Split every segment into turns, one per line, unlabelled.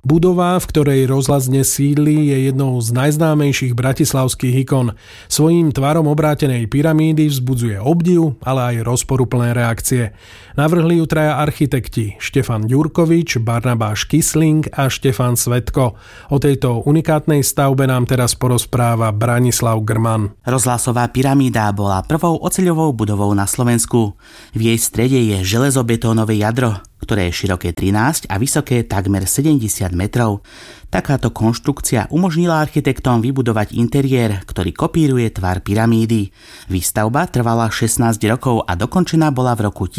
Budova, v ktorej rozhlas dnes sídli, je jednou z najznámejších bratislavských ikon. Svojím tvarom obrátenej pyramídy vzbudzuje obdiv, ale aj rozporuplné reakcie. Navrhli ju traja architekti Štefan Ďurkovič, Barnabáš Kysling a Štefan Svetko. O tejto unikátnej stavbe nám teraz porozpráva Branislav Grman.
Rozhlasová pyramída bola prvou oceľovou budovou na Slovensku. V jej strede je železobetónové jadro, ktoré je široké 13 a vysoké takmer 70 metrov. Takáto konštrukcia umožnila architektom vybudovať interiér, ktorý kopíruje tvar pyramídy. Výstavba trvala 16 rokov a dokončená bola v roku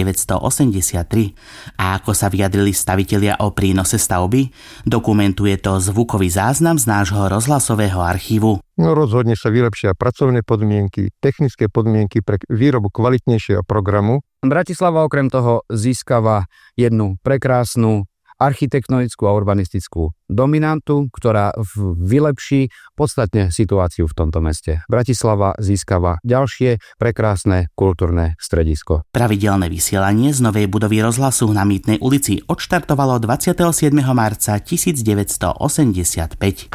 1983. A ako sa vyjadrili stavitelia o prínose stavby, dokumentuje to zvukový záznam z nášho rozhlasového archívu.
Rozhodne sa vylepšia pracovné podmienky, technické podmienky pre výrobu kvalitnejšieho programu.
Bratislava okrem toho získava jednu prekrásnu architektonickú a urbanistickú dominantu, ktorá vylepší podstatne situáciu v tomto meste. Bratislava získava ďalšie prekrásne kultúrne stredisko.
Pravidelné vysielanie z novej budovy rozhlasu na Mýtnej ulici odštartovalo 27. marca 1985.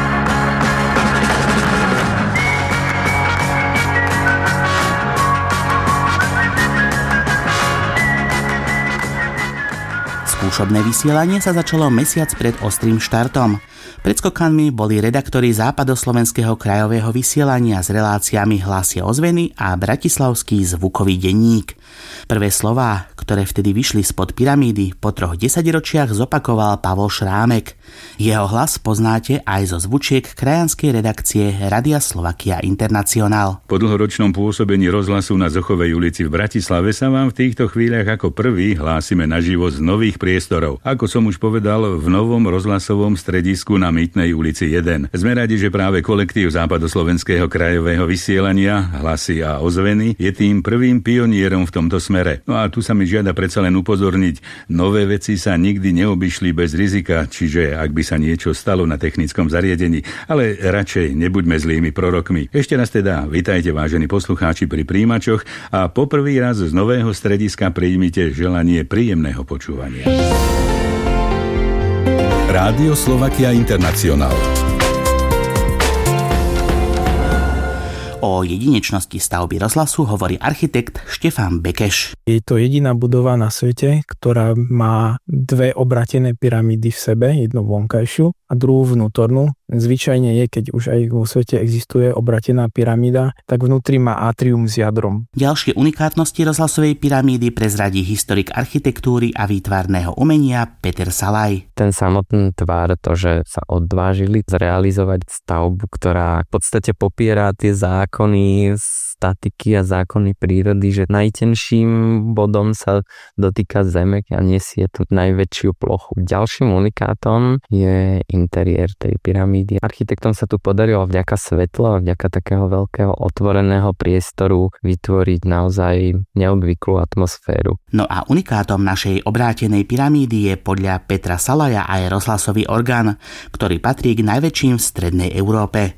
Skúšobné vysielanie sa začalo mesiac pred ostrým štartom. Pred skokanmi boli redaktori Západoslovenského krajového vysielania s reláciami Hlasy ozveny a Bratislavský zvukový denník. Prvé slová, ktoré vtedy vyšli spod pyramídy, po 3 desaťročiach zopakoval Pavol Šrámek. Jeho hlas poznáte aj zo zvučiek krajanskej redakcie Rádia Slovakia Internacionál.
Po dlhoročnom pôsobení rozhlasu na Zochovej ulici v Bratislave sa vám v týchto chvíľach ako prvý hlásime naživo z nových priestorov. Ako som už povedal, v novom rozhlasovom stredisku na Mýtnej ulici 1. Sme radi, že práve kolektív Západoslovenského krajového vysielania Hlasy a ozveny je tým prvým pionierom v tomto smere. No a tu sa mi žiada predsa len upozorniť, nové veci sa nikdy neobyšli bez rizika, čiže ak by sa niečo stalo na technickom zariadení, ale radšej nebuďme zlými prorokmi. Ešte raz teda, vitajte vážení poslucháči pri príjimačoch a poprvý raz z nového strediska prijímite želanie príjemného počúvania.
Rádio Slovakia Internacionál.
O jedinečnosti stavby rozhlasu hovorí architekt Štefan Bekeš.
Je to jediná budova na svete, ktorá má 2 obratené pyramídy v sebe, jednu vonkajšiu a druhú vnútornú. Zvyčajne je, keď už aj vo svete existuje obratená pyramída, tak vnútri má atrium s jadrom.
Ďalšie unikátnosti rozhlasovej pyramídy prezradí historik architektúry a výtvarného umenia Peter Salaj.
Ten samotný tvar, to, že sa odvážili zrealizovať stavbu, ktorá v podstate popiera tie zákony statiky a zákony prírody, že najtenším bodom sa dotýka zeme a nesie tú najväčšiu plochu. Ďalším unikátom je interiér tej pyramídy. Architektom sa tu podarilo vďaka svetla a vďaka takého veľkého otvoreného priestoru vytvoriť naozaj neobvyklú atmosféru.
No a unikátom našej obrátenej pyramídy je podľa Petra Salaja aj rozhlasový orgán, ktorý patrí k najväčším v strednej Európe.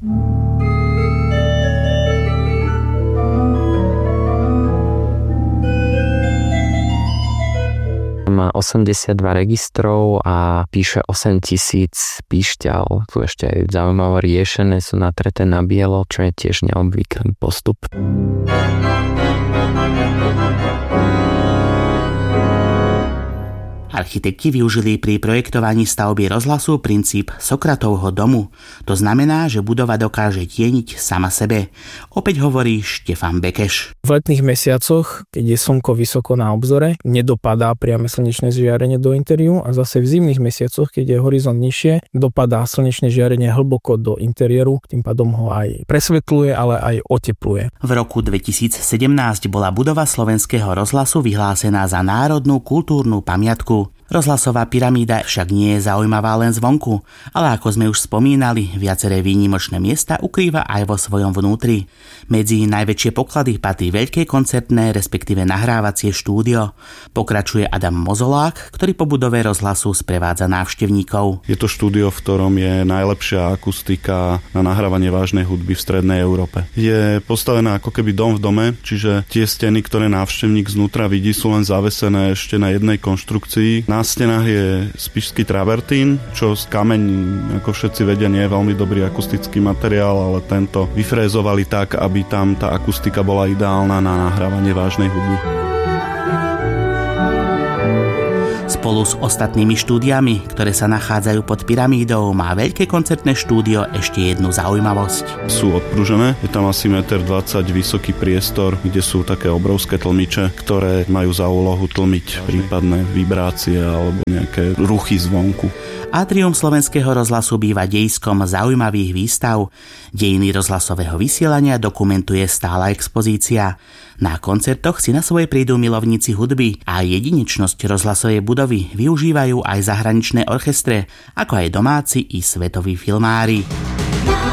Má 82 registrov a píše 8000 píšťal. Tu ešte aj zaujímavé riešené, sú natreté na bielo, čo je tiež neobvyklý postup.
Architekti využili pri projektovaní stavby rozhlasu princíp Sokratovho domu. To znamená, že budova dokáže tieniť sama sebe. Opäť hovorí Štefan Bekeš.
V letných mesiacoch, keď je slnko vysoko na obzore, nedopadá priame slnečné žiarenie do interiéru a zase v zimných mesiacoch, keď je horizont nižšie, dopadá slnečné žiarenie hlboko do interiéru, tým pádom ho aj presvetľuje, ale aj otepluje.
V roku 2017 bola budova Slovenského rozhlasu vyhlásená za národnú kultúrnu pamiatku. Rozhlasová pyramída však nie je zaujímavá len zvonku, ale ako sme už spomínali, viaceré výnimočné miesta ukrýva aj vo svojom vnútri. Medzi najväčšie poklady patrí veľké koncertné, respektíve nahrávacie štúdio. Pokračuje Adam Mozolák, ktorý po budove rozhlasu sprevádza návštevníkov.
Je to štúdio, v ktorom je najlepšia akustika na nahrávanie vážnej hudby v strednej Európe. Je postavená ako keby dom v dome, čiže tie steny, ktoré návštevník znútra vidí, sú len zavesené ešte na jednej konštrukcii. Na stenách je spišský travertín, čo z kameň, ako všetci vedia, nie je veľmi dobrý akustický materiál, ale tento vyfrézovali tak, aby tam tá akustika bola ideálna na nahrávanie vážnej hudby.
Spolu s ostatnými štúdiami, ktoré sa nachádzajú pod pyramídou, má veľké koncertné štúdio ešte jednu zaujímavosť.
Sú odpružené, je tam asi 1,20 m vysoký priestor, kde sú také obrovské tlmiče, ktoré majú za úlohu tlmiť prípadné vibrácie alebo nejaké ruchy zvonku.
Atrium Slovenského rozhlasu býva dejiskom zaujímavých výstav. Dejiny rozhlasového vysielania dokumentuje stála expozícia. Na koncertoch si na svoje prídu milovníci hudby a jedinečnosť rozhlasovej budovy využívajú aj zahraničné orchestre, ako aj domáci i svetoví filmári.